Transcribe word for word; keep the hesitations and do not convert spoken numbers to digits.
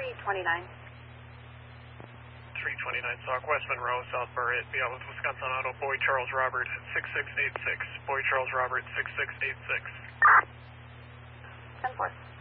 three twenty-nine. three twenty-nine Sauk, West Monroe, South Burritt. Be out with Wisconsin Auto, Boy Charles Robert, six six eight six. Boy Charles Robert, six six eight six. ten four.